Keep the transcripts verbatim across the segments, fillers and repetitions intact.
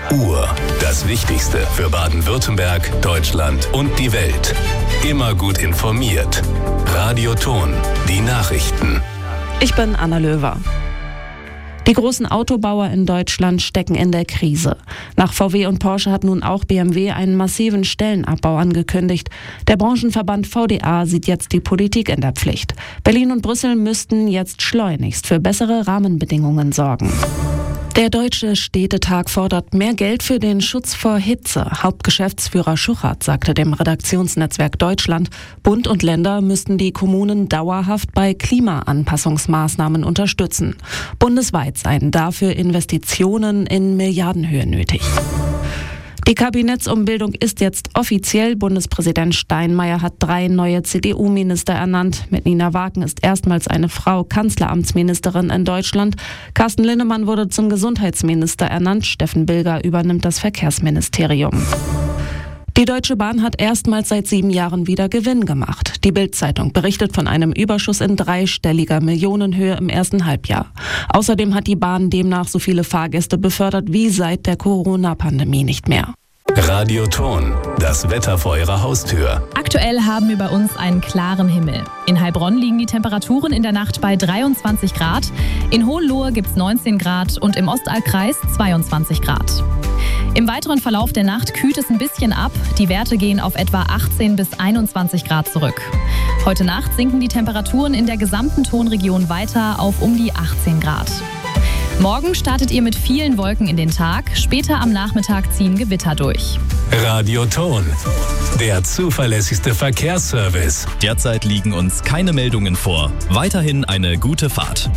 Uhr. Das Wichtigste für Baden-Württemberg, Deutschland und die Welt. Immer gut informiert. Radio Ton. Die Nachrichten. Ich bin Anna Löwer. Die großen Autobauer in Deutschland stecken in der Krise. Nach V W und Porsche hat nun auch B M W einen massiven Stellenabbau angekündigt. Der Branchenverband V D A sieht jetzt die Politik in der Pflicht. Berlin und Brüssel müssten jetzt schleunigst für bessere Rahmenbedingungen sorgen. Der Deutsche Städtetag fordert mehr Geld für den Schutz vor Hitze. Hauptgeschäftsführer Schuchert sagte dem Redaktionsnetzwerk Deutschland, Bund und Länder müssten die Kommunen dauerhaft bei Klimaanpassungsmaßnahmen unterstützen. Bundesweit seien dafür Investitionen in Milliardenhöhe nötig. Die Kabinettsumbildung ist jetzt offiziell. Bundespräsident Steinmeier hat drei neue C D U-Minister ernannt. Mit Nina Wagen ist erstmals eine Frau Kanzleramtsministerin in Deutschland. Carsten Linnemann wurde zum Gesundheitsminister ernannt. Steffen Bilger übernimmt das Verkehrsministerium. Die Deutsche Bahn hat erstmals seit sieben Jahren wieder Gewinn gemacht. Die Bild-Zeitung berichtet von einem Überschuss in dreistelliger Millionenhöhe im ersten Halbjahr. Außerdem hat die Bahn demnach so viele Fahrgäste befördert wie seit der Corona-Pandemie nicht mehr. Radio Ton. Das Wetter vor Ihrer Haustür. Aktuell haben wir bei uns einen klaren Himmel. In Heilbronn liegen die Temperaturen in der Nacht bei dreiundzwanzig Grad. In Hohenlohe gibt es neunzehn Grad und im Ostalbkreis zweiundzwanzig Grad. Im weiteren Verlauf der Nacht kühlt es ein bisschen ab. Die Werte gehen auf etwa achtzehn bis einundzwanzig Grad zurück. Heute Nacht sinken die Temperaturen in der gesamten Tonregion weiter auf um die achtzehn Grad. Morgen startet ihr mit vielen Wolken in den Tag. Später am Nachmittag ziehen Gewitter durch. Radio Ton. Der zuverlässigste Verkehrsservice. Derzeit liegen uns keine Meldungen vor. Weiterhin eine gute Fahrt.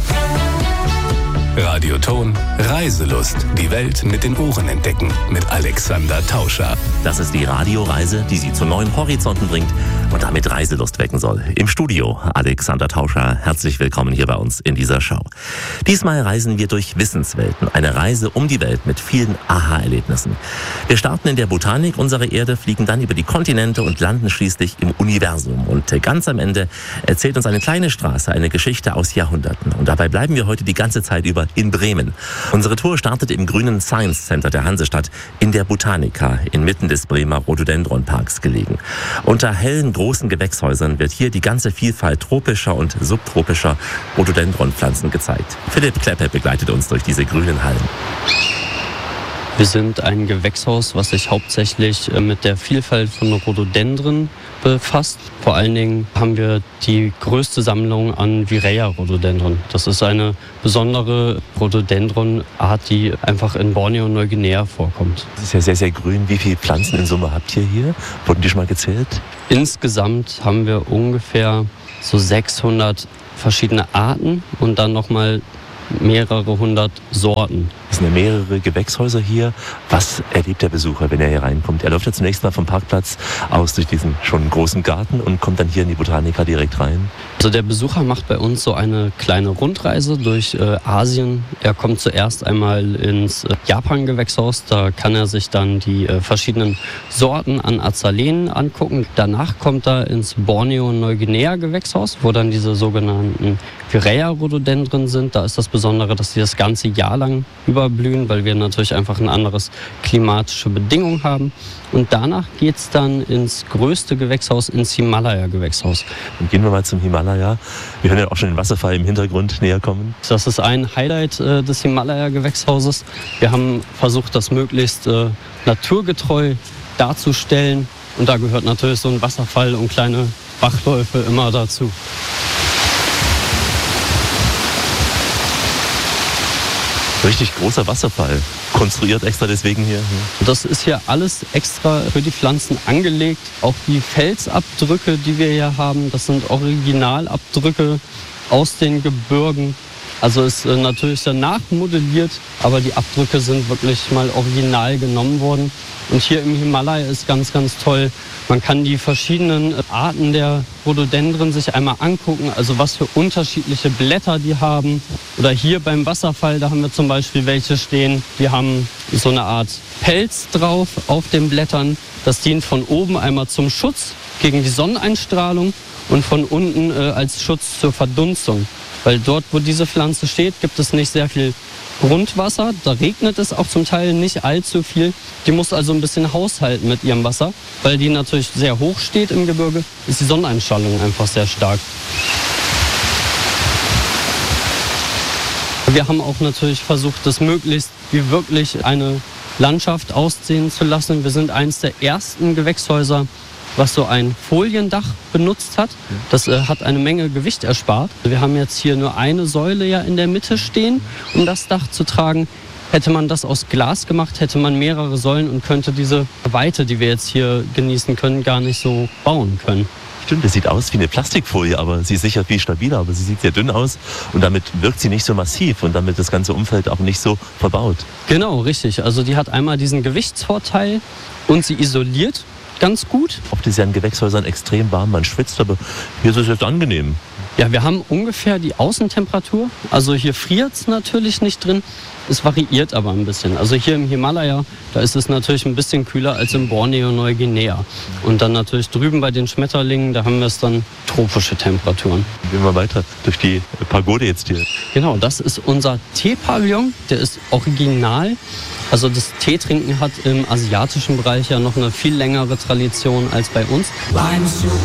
Radio Ton. Reiselust. Die Welt mit den Ohren entdecken. Mit Alexander Tauscher. Das ist die Radioreise, die Sie zu neuen Horizonten bringt und damit Reiselust wecken soll. Im Studio Alexander Tauscher. Herzlich willkommen hier bei uns in dieser Show. Diesmal reisen wir durch Wissenswelten. Eine Reise um die Welt mit vielen Aha-Erlebnissen. Wir starten in der Botanik unserer Erde, fliegen dann über die Kontinente und landen schließlich im Universum. Und ganz am Ende erzählt uns eine kleine Straße eine Geschichte aus Jahrhunderten. Und dabei bleiben wir heute die ganze Zeit über in Bremen. Unsere Tour startet im grünen Science Center der Hansestadt in der Botanica, inmitten des Bremer Rhododendron-Parks gelegen. Unter hellen, großen Gewächshäusern wird hier die ganze Vielfalt tropischer und subtropischer Rhododendronpflanzen gezeigt. Philipp Kleppe begleitet uns durch diese grünen Hallen. Wir sind ein Gewächshaus, was sich hauptsächlich mit der Vielfalt von Rhododendren befasst. Vor allen Dingen haben wir die größte Sammlung an Vireia-Rhododendron. Das ist eine besondere Rhododendron-Art, die einfach in Borneo und Neuguinea vorkommt. Das ist ja sehr, sehr grün. Wie viele Pflanzen in Summe habt ihr hier? Wurden die schon mal gezählt? Insgesamt haben wir ungefähr so sechshundert verschiedene Arten und dann nochmal mehrere hundert Sorten. Es sind ja mehrere Gewächshäuser hier. Was erlebt der Besucher, wenn er hier reinkommt? Er läuft ja zunächst mal vom Parkplatz aus durch diesen schon großen Garten und kommt dann hier in die Botanica direkt rein. Also der Besucher macht bei uns so eine kleine Rundreise durch äh, Asien. Er kommt zuerst einmal ins äh, Japan-Gewächshaus. Da kann er sich dann die äh, verschiedenen Sorten an Azalenen angucken. Danach kommt er ins Borneo-Neuguinea-Gewächshaus, wo dann diese sogenannten Vireia-Rhododendren sind. Da ist das Besondere, dass sie das ganze Jahr lang überblühen, weil wir natürlich einfach ein anderes klimatische Bedingungen haben. Und danach geht es dann ins größte Gewächshaus, ins Himalaya-Gewächshaus. Dann gehen wir mal zum Himalaya. Wir hören ja auch schon den Wasserfall im Hintergrund näher kommen. Das ist ein Highlight äh, des Himalaya-Gewächshauses. Wir haben versucht, das möglichst äh, naturgetreu darzustellen. Und da gehört natürlich so ein Wasserfall und kleine Bachläufe immer dazu. Richtig großer Wasserfall, konstruiert extra deswegen hier. Das ist hier alles extra für die Pflanzen angelegt. Auch die Felsabdrücke, die wir hier haben, das sind Originalabdrücke aus den Gebirgen. Also ist äh, natürlich danach modelliert, aber die Abdrücke sind wirklich mal original genommen worden. Und hier im Himalaya ist ganz, ganz toll. Man kann die verschiedenen Arten der Rhododendren sich einmal angucken, also was für unterschiedliche Blätter die haben. Oder hier beim Wasserfall, da haben wir zum Beispiel welche stehen, die haben so eine Art Pelz drauf auf den Blättern. Das dient von oben einmal zum Schutz gegen die Sonneneinstrahlung und von unten äh, als Schutz zur Verdunstung. Weil dort, wo diese Pflanze steht, gibt es nicht sehr viel Grundwasser. Da regnet es auch zum Teil nicht allzu viel. Die muss also ein bisschen haushalten mit ihrem Wasser. Weil die natürlich sehr hoch steht im Gebirge, ist die Sonneneinstrahlung einfach sehr stark. Wir haben auch natürlich versucht, das möglichst wie wirklich eine Landschaft aussehen zu lassen. Wir sind eines der ersten Gewächshäuser, was so ein Foliendach benutzt hat. Das äh, hat eine Menge Gewicht erspart. Wir haben jetzt hier nur eine Säule ja in der Mitte stehen, um das Dach zu tragen. Hätte man das aus Glas gemacht, hätte man mehrere Säulen und könnte diese Weite, die wir jetzt hier genießen können, gar nicht so bauen können. Stimmt, das sieht aus wie eine Plastikfolie, aber sie ist sicher viel stabiler, aber sie sieht sehr dünn aus und damit wirkt sie nicht so massiv und damit das ganze Umfeld auch nicht so verbaut. Genau, richtig. Also die hat einmal diesen Gewichtsvorteil und sie isoliert ganz gut. Oft ist ja in Gewächshäusern extrem warm, man schwitzt, aber hier ist es jetzt angenehm. Ja, wir haben ungefähr die Außentemperatur. Also hier friert es natürlich nicht drin. Es variiert aber ein bisschen. Also hier im Himalaya, da ist es natürlich ein bisschen kühler als in Borneo, Neuguinea. Und dann natürlich drüben bei den Schmetterlingen, da haben wir es dann tropische Temperaturen. Gehen wir weiter durch die Pagode jetzt hier. Genau, das ist unser Teepavillon. Der ist original. Also das Teetrinken hat im asiatischen Bereich ja noch eine viel längere Tradition als bei uns.